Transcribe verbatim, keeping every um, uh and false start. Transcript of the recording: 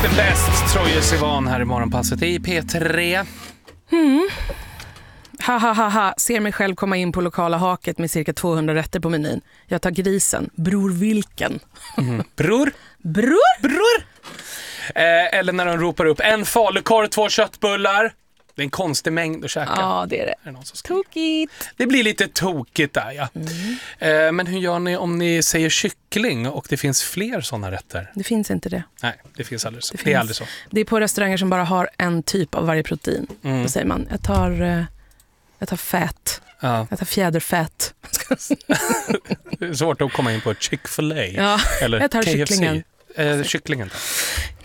Bäst är bäst. Troje Sivan här i morgonpasset i P tre. Mm. Ha, ha, ha, ha. Ser mig själv komma in på lokala haket med cirka tvåhundra rätter på menyn. Jag tar grisen. Bror vilken? Mm. Bror? Bror? Bror? Eh, eller när de ropar upp en falukorv, två köttbullar. Det är en konstig mängd att käka. Ja, det är det. Är det någon som Tokigt. Det blir lite tokigt där, ja. Mm. Eh, men hur gör ni om ni säger kyckling och det finns fler sådana rätter? Det finns inte det. Nej, det finns aldrig så. Det, det finns. är aldrig så. Det är på restauranger som bara har en typ av varje protein. Mm. Då säger man, jag tar, uh, jag tar fät. Ja. Jag tar fjäderfät. Det är svårt att komma in på Chick-fil-A. Ja, eller jag tar K F C. kycklingen. Eh, kycklingen.